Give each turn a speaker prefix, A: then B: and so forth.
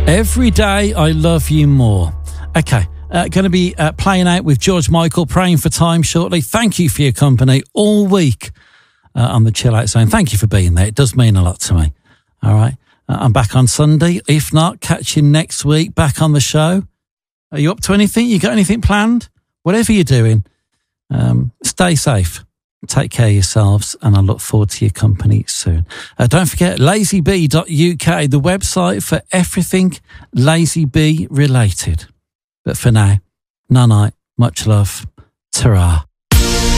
A: Every day I love you more. Okay, going to be playing out with George Michael, Praying for Time shortly. Thank you for your company all week on the Chill Out Zone. Thank you for being there. It does mean a lot to me. All right. I'm back on Sunday. If not, catch you next week back on the show. Are you up to anything? You got anything planned? Whatever you're doing, stay safe. Take care of yourselves, and I look forward to your company soon. Don't forget, lazybee.uk, the website for everything Lazy Bee related. But for now, night, much love, ta-ra.